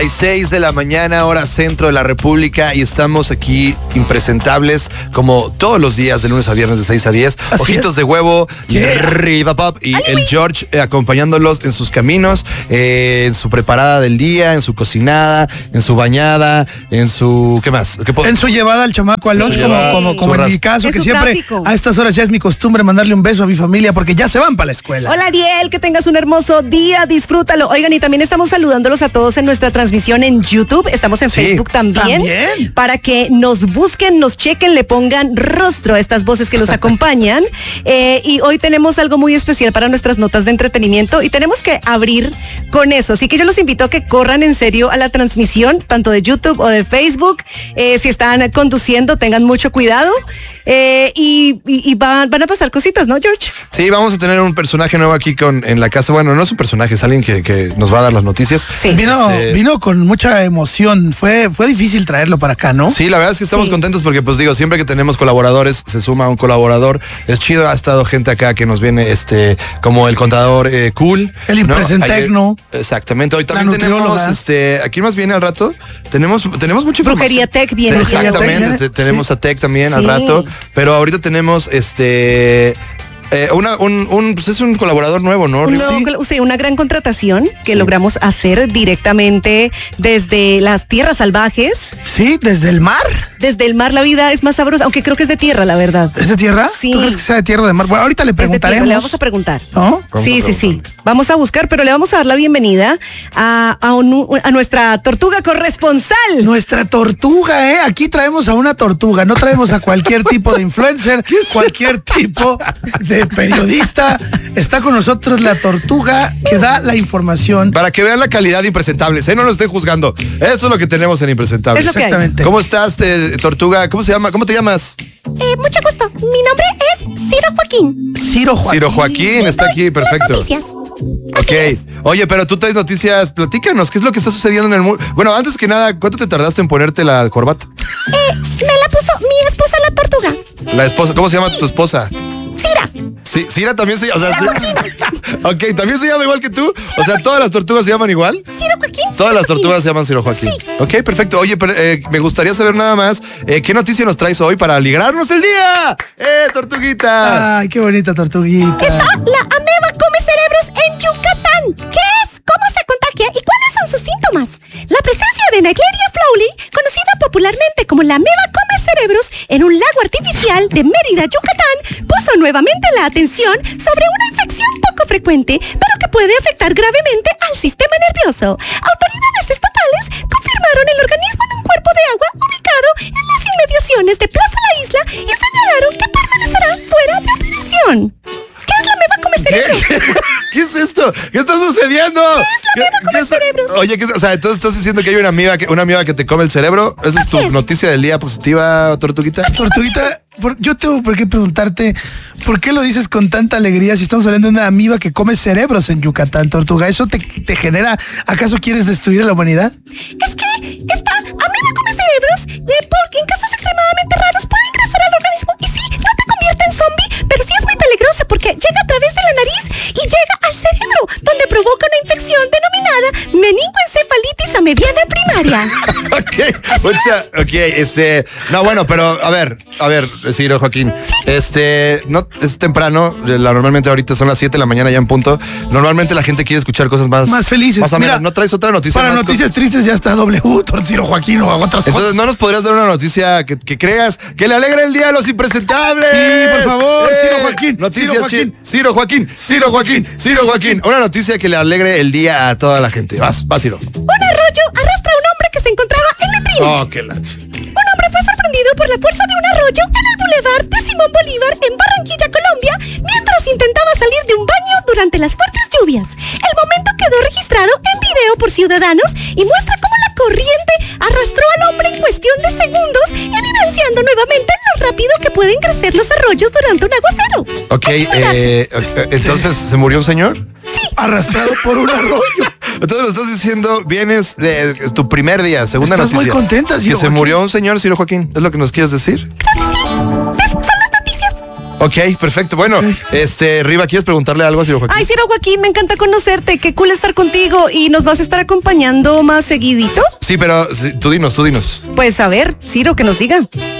6 de la mañana, hora centro de la República, y estamos aquí impresentables como todos los días de lunes a viernes de 6 a 10. Así Ojitos es. de huevo, Riva Pop y el George acompañándolos en sus caminos, en su preparada del día, en su cocinada, en su bañada, en su... ¿qué más? En su llevada al chamaco al lunch, como en mi caso, En que su siempre tráfico. a estas horas ya es mi costumbre mandarle un beso a mi familia porque ya se van para la escuela. Hola Ariel, que tengas un hermoso día, disfrútalo. Oigan, y también estamos saludándolos a todos en nuestra transmisión en YouTube, estamos en Sí, Facebook también, también. para que nos busquen, nos chequen, le pongan rostro a estas voces que los acompañan. Y hoy tenemos algo muy especial para nuestras notas de entretenimiento y tenemos que abrir con eso, así que yo los invito a que corran en serio a la transmisión, tanto de YouTube o de Facebook. Si están conduciendo, tengan mucho cuidado. Y van a pasar cositas, ¿no, George? Sí, vamos a tener un personaje nuevo aquí en la casa. Bueno, no es un personaje, es alguien que nos va a dar las noticias. Sí. Vino con mucha emoción. Fue difícil traerlo para acá, ¿no? Sí, la verdad es que estamos Sí. contentos porque, pues digo, siempre que tenemos colaboradores, se suma un colaborador. Es chido, ha estado gente acá que nos viene, como el contador cool. El impresentecno. Exactamente. Hoy La también tenemos, nutrióloga. ¿aquí más viene al rato? Tenemos mucha información. Brujería Tech viene. Exactamente, Brujería Tech, tenemos sí. a Tech también al Sí. rato. Pero ahorita tenemos, pues es un colaborador nuevo, ¿no? Una gran contratación que logramos hacer directamente desde las tierras salvajes. Sí, desde el mar. Desde el mar la vida es más sabrosa, aunque creo que es de tierra, la verdad. ¿Es de tierra? Sí. ¿Tú crees que sea de tierra o de mar? Bueno, ahorita le Es de tierra, preguntaremos. le vamos a preguntar. ¿No? Sí. Vamos a buscar, pero le vamos a dar la bienvenida a nuestra tortuga corresponsal. Nuestra tortuga, ¿eh? Aquí traemos a una tortuga, no traemos a cualquier tipo de influencer, cualquier tipo de periodista. Está con nosotros la tortuga que da la información. Para que vean la calidad de Impresentables, no lo estén juzgando. Eso es lo que tenemos en Impresentables. Es lo que hay. Exactamente. ¿Cómo estás, tortuga? ¿Cómo se llama? ¿Cómo te llamas? Mucho gusto. Mi nombre es Ciro Joaquín. Ciro Joaquín. Ciro Joaquín, está aquí, perfecto. Noticias. Ok. Oye, pero tú traes noticias, platícanos, ¿qué es lo que está sucediendo en el mundo? Bueno, antes que nada, ¿cuánto te tardaste en ponerte la corbata? Me la puso mi esposa la tortuga. La esposa, ¿cómo se llama tu esposa? Cira. Sí, Cira también se llama. Ok, ¿también se llama igual que tú? O sea, ¿todas las tortugas se llaman igual? Ciro Joaquín. Todas las tortugas se llaman Ciro Joaquín. Sí. Ok, perfecto. Oye, pero, me gustaría saber nada más, ¿qué noticia nos traes hoy para alegrarnos el día? Tortuguita! Ay, qué bonita tortuguita. La ameba come cerebros en Yucatán. ¿Qué es? ¿Cómo se contagia? ¿Y cuáles son sus síntomas? La presencia de Naegleria flowley, conocida popularmente como la ameba come cerebros, en un lago artificial de Mérida, Yucatán, puso nuevamente la atención sobre una infección poco frecuente, pero que puede afectar gravemente al sistema nervioso. Autoridades estatales confirmaron el organismo en un cuerpo de agua ubicado en las inmediaciones de Plaza La Isla y señalaron que permanecerá fuera de operación. ¿Qué es la ameba come cerebros? ¿Qué es esto? ¿Qué está sucediendo? ¿Qué ameba come cerebros? Oye, o sea, entonces estás diciendo que hay una amiga que te come el cerebro. ¿Esa es tu Así es. noticia del día positiva, tortuguita? Tortuguita, yo tengo por qué preguntarte, ¿por qué lo dices con tanta alegría si estamos hablando de una amiba que come cerebros en Yucatán, tortuga? ¿Eso te genera, acaso quieres destruir a la humanidad? Es que esta ameba come cerebros porque en casos extremadamente raros puede ingresar al organismo y sí, no te convierte en zombie, pero sí es muy peligrosa porque llega a través de la nariz y llega al cerebro, donde provoca una infección denominada meningoencefalitis amebiana primaria. Ok, o sea, no, bueno, pero a ver, Ciro Joaquín, no, es temprano, normalmente ahorita son las 7 de la mañana ya en punto, normalmente la gente quiere escuchar cosas más felices. más amenas. Mira, ¿No traes otra noticia? Para más noticias tristes ya está W, Ciro Joaquín o otras Entonces, cosas. ¿no nos podrías dar una noticia que creas que le alegre el día a los impresentables? Sí, por favor, Ciro Joaquín, Noticias, Ciro Joaquín. Ciro Joaquín. Una noticia que le alegre el día a toda la gente. Vas, Ciro. Un arroyo arrastra a un hombre que se encontraba en la trina. Oh, qué lache. Un hombre fue sorprendido por la fuerza de un arroyo en el bulevar de Simón Bolívar en Barranquilla, Colombia, mientras intentaba salir de un baño durante las fuertes lluvias. El momento quedó registrado en video por ciudadanos y muestra cómo la corriente arrastró al hombre en cuestión de segundos, evidenciando nuevamente lo rápido que pueden crecer los arroyos durante un aguacero. Ok, entonces, ¿se murió un señor? Arrastrado por un arroyo. Entonces lo estás diciendo, vienes de tu primer día, segunda Estás noticia. muy contenta, Ciro Que se Joaquín. murió un señor, Ciro Joaquín. ¿Es lo que nos quieres decir? Son las noticias. Ok, perfecto. Bueno, Riva, ¿quieres preguntarle algo a Ciro Joaquín? Ay, Ciro Joaquín, me encanta conocerte. Qué cool estar contigo. ¿Y nos vas a estar acompañando más seguidito? Sí, pero tú dinos. Pues a ver, Ciro, que nos diga.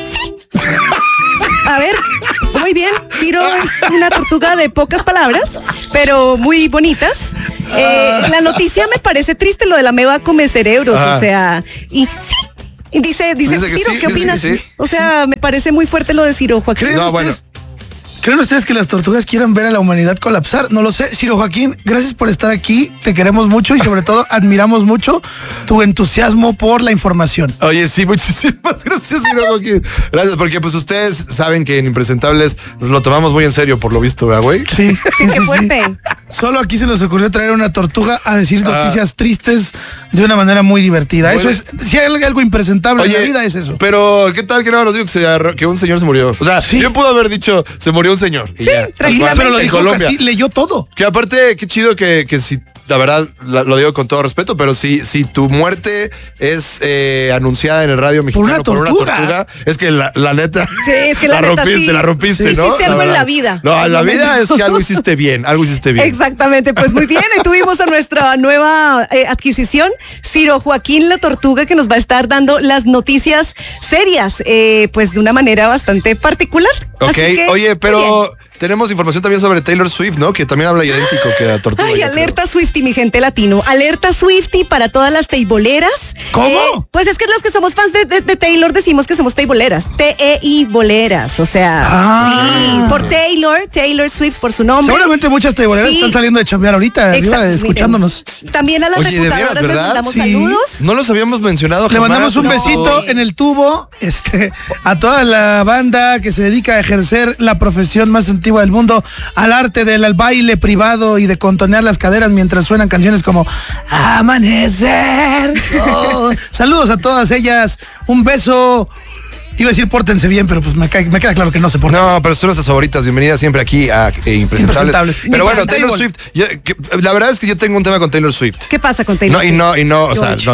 A ver, muy bien. Ciro es una tortuga de pocas palabras, pero muy bonitas. La noticia me parece triste, lo de la meba come cerebros. Ajá. O sea, y sí. Y dice que Ciro, sí, ¿qué opinas? sí. O sea, me parece muy fuerte lo de Ciro Joaquín. ¿Creen ustedes que las tortugas quieran ver a la humanidad colapsar? No lo sé. Ciro Joaquín, gracias por estar aquí. Te queremos mucho y sobre todo admiramos mucho tu entusiasmo por la información. Oye, sí, muchísimas gracias, Ciro Joaquín. Gracias, porque pues ustedes saben que en Impresentables nos lo tomamos muy en serio, por lo visto, ¿verdad, güey? Sí, Qué fuerte. Solo aquí se nos ocurrió traer una tortuga a decir noticias tristes de una manera muy divertida. Bueno. Eso es, si hay algo impresentable en la vida es eso. Pero, ¿qué tal que no nos dijo que un señor se murió? O sea, Sí. yo puedo haber dicho, se murió un señor. Y ya, tranquilamente. Pero lo en dijo Colombia. casi, leyó todo. Que aparte, qué chido que si, la verdad, lo digo con todo respeto, pero si tu muerte es anunciada en el radio mexicano Por una tortuga. es que la neta, Sí, es que la neta, sí. la rompiste, Sí, ¿no? hiciste algo en verdad. la vida. No, en la vida es que algo hiciste bien. Exactamente, pues muy bien, y tuvimos a nuestra nueva adquisición, Ciro Joaquín la tortuga, que nos va a estar dando las noticias serias, pues de una manera bastante particular. Ok, Así que, oye, muy pero bien. tenemos información también sobre Taylor Swift, ¿no? Que también habla idéntico que la tortuga. Ay, yo alerta Swiftie, mi gente latino. Alerta Swiftie para todas las teiboleras. ¿Cómo? Pues es que los que somos fans de Taylor decimos que somos teiboleras. T-E-I boleras. O sea, sí, por Taylor Swift, por su nombre. Seguramente muchas teiboleras Sí. están saliendo de chambear ahorita, arriba, Exacto, escuchándonos. miren. También a las Oye, de veras, reputadoras les ¿verdad? mandamos Sí. saludos. No los habíamos mencionado Le jamás. mandamos un No. besito en el tubo a toda la banda que se dedica a ejercer la profesión más antigua del mundo, al arte del baile privado y de contonear las caderas mientras suenan canciones como Amanecer. Oh. Saludos a todas ellas. Un beso. Iba a decir pórtense bien, pero pues me queda claro que no se portan. No, pero son nuestras favoritas. Bienvenidas siempre aquí a Impresentables. Impresentables. Pero bueno, Impresentable. Taylor Swift. La verdad es que yo tengo un tema con Taylor Swift. ¿Qué pasa con Taylor Swift? O sea, George.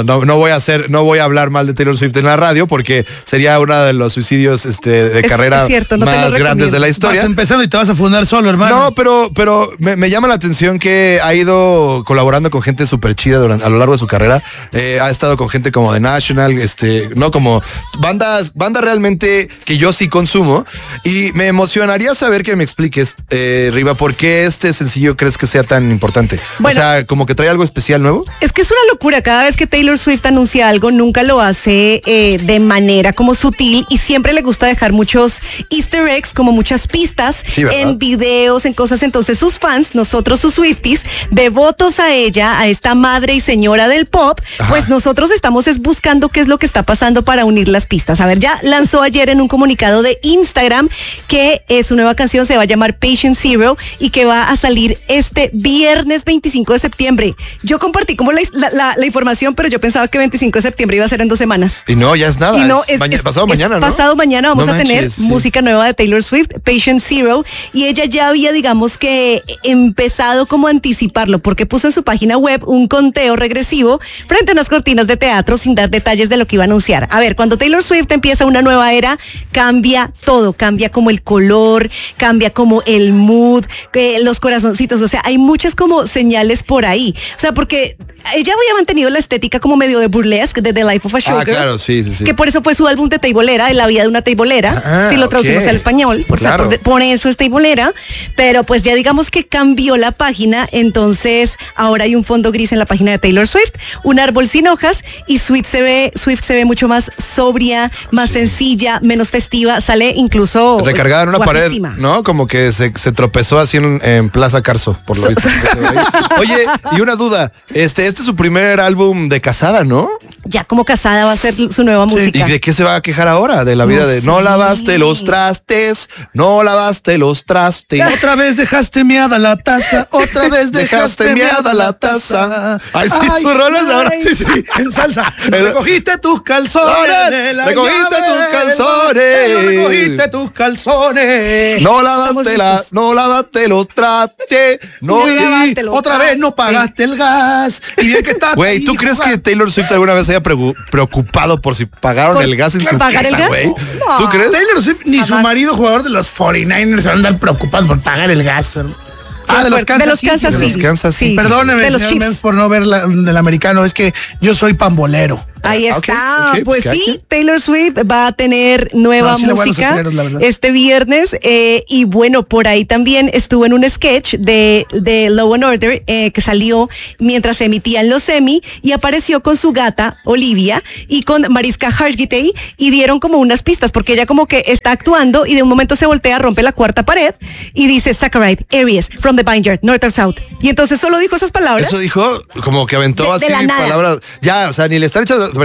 no voy a hablar mal de Taylor Swift en la radio porque sería uno de los suicidios de carrera es cierto, no te lo más recomiendo. grandes de la Vas historia. empezando y te vas a fundar solo, hermano. No, pero me llama la atención que ha ido colaborando con gente súper chida a lo largo de su carrera. Ha estado con gente como The National, no como bandas realmente que yo sí consumo. Y me emocionaría saber que me expliques, Riva, ¿por qué este sencillo crees que sea tan importante? Bueno. O sea, como que trae algo especial nuevo. Es que es una locura, cada vez que Taylor Swift anuncia algo, nunca lo hace de manera como sutil y siempre le gusta dejar muchos easter eggs, como muchas pistas Sí, ¿verdad? en videos, en cosas. Entonces sus fans, nosotros sus Swifties, devotos a ella, a esta madre y señora del pop, Ajá. pues nosotros estamos buscando qué es lo que está pasando para unir las pistas. A ver, ya lanzó ayer en un comunicado de Instagram que su nueva canción se va a llamar Patient Zero y que va a salir este viernes 25 de septiembre. Yo compartí como la información, pero yo pensaba que 25 de septiembre iba a ser en 2 semanas. Y no, ya es nada. Y no, pasado mañana, ¿no? Pasado mañana vamos No a tener manches, sí. música nueva de Taylor Swift, Patient Zero, y ella ya había, digamos que, empezado como a anticiparlo, porque puso en su página web un conteo regresivo frente a unas cortinas de teatro sin dar detalles de lo que iba a anunciar. A ver, cuando Taylor Swift empieza una nueva era, cambia todo, cambia como el color, cambia como el mood, los corazoncitos, o sea, hay muchas como señales por ahí. O sea, porque ella había mantenido la estética como medio de burlesque de The Life of a Showgirl. Claro, sí. Que por eso fue su álbum de teibolera, en la vida de una teibolera, si lo traducimos ok. al español, Claro. por eso es teibolera, pero pues ya digamos que cambió la página, entonces ahora hay un fondo gris en la página de Taylor Swift, un árbol sin hojas, y Swift se ve mucho más sobria, más sencilla, menos festiva, sale incluso Recargada en una guapísima. pared, ¿no? Como que se tropezó así en Plaza Carso, por lo visto. Oye, y una duda, este es su primer álbum de casada, ¿no? Ya como casada va a ser su nueva ¿Y música. de qué se va a quejar ahora? De la vida No de sé. no lavaste los trastes, no lavaste los trastes. Otra vez dejaste meada la taza, otra vez dejaste meada la taza. Ay, sí, sus rolas de ahora. Sí, en salsa. Recogiste tus calzones de la Recogiste llave tus del calzones. baño, recogiste tus calzones. No lavaste los trastes, no. No lavaste los Otra vez no pagaste el gas. Y bien que está. Güey, ¿tú crees que Taylor Swift alguna vez haya haya preocupado por si pagaron Por el gas en su pagar el casa, gas. güey. No. ¿Tú crees? Taylor Swift ni su Jamás. marido, jugador de los 49ers, se van a andar preocupados por pagar el gas. De los Kansas City. De los Kansas City. Perdóneme, de los señor Chiefs. Menz, por no ver el americano. Es que yo soy pambolero. Ahí Ok, está. ok, pues cada sí, quien. Taylor Swift va a tener nueva No, sí le voy a los música aceleros, la verdad. este viernes. Y bueno, por ahí también estuvo en un sketch de Law and Order que salió mientras se emitían los Emmy y apareció con su gata, Olivia, y con Mariska Hargitay y dieron como unas pistas porque ella como que está actuando y de un momento se voltea, rompe la cuarta pared y dice Saccharide, Aries, from the Vineyard, North or South. Y entonces solo dijo esas palabras. Eso dijo, como que aventó De así la nada. palabras. Ya, o sea, ni le están echando.